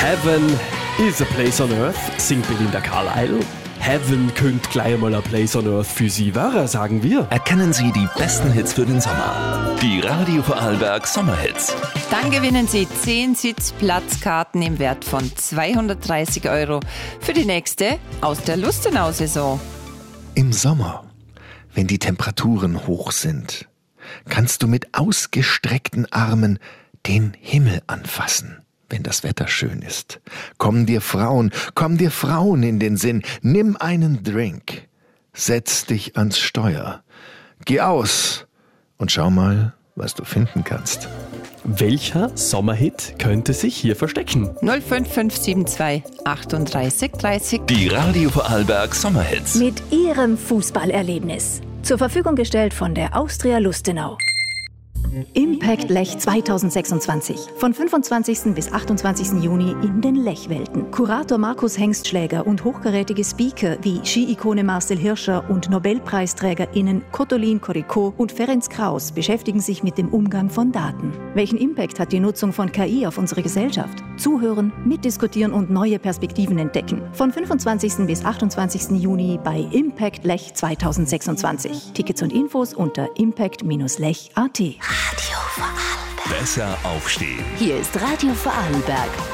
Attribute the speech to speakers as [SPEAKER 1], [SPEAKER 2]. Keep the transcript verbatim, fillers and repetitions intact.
[SPEAKER 1] Heaven is a place on earth, singt Belinda Carlisle. Heaven könnte gleich mal ein Place on Earth für Sie werden, sagen wir.
[SPEAKER 2] Erkennen Sie die besten Hits für den Sommer. Die Radio Vorarlberg Sommerhits.
[SPEAKER 3] Dann gewinnen Sie zehn Sitzplatzkarten im Wert von zweihundertdreißig Euro für die nächste aus der Lustenau-Saison.
[SPEAKER 4] Im Sommer, wenn die Temperaturen hoch sind, kannst du mit ausgestreckten Armen den Himmel anfassen. Wenn das Wetter schön ist. Kommen dir Frauen, kommen dir Frauen in den Sinn. Nimm einen Drink, setz dich ans Steuer, geh aus und schau mal, was du finden kannst.
[SPEAKER 1] Welcher Sommerhit könnte sich hier verstecken?
[SPEAKER 3] null fünf fünf sieben zwei achtunddreißig dreißig.
[SPEAKER 2] Die Radio Vorarlberg Sommerhits.
[SPEAKER 5] Mit Ihrem Fußballerlebnis. Zur Verfügung gestellt von der Austria Lustenau. Impact Lech zweitausendsechsundzwanzig. Von fünfundzwanzigsten bis achtundzwanzigsten Juni in den Lechwelten. Kurator Markus Hengstschläger und hochkarätige Speaker wie Ski-Ikone Marcel Hirscher und NobelpreisträgerInnen Kottolin Koriko und Ferenc Kraus beschäftigen sich mit dem Umgang von Daten. Welchen Impact hat die Nutzung von K I auf unsere Gesellschaft? Zuhören, mitdiskutieren und neue Perspektiven entdecken. Von fünfundzwanzigsten bis achtundzwanzigsten Juni bei Impact Lech zweitausendsechsundzwanzig. Tickets und Infos unter impact lech punkt at.
[SPEAKER 6] Radio Vorarlberg.
[SPEAKER 2] Besser aufstehen.
[SPEAKER 6] Hier ist Radio Vorarlberg.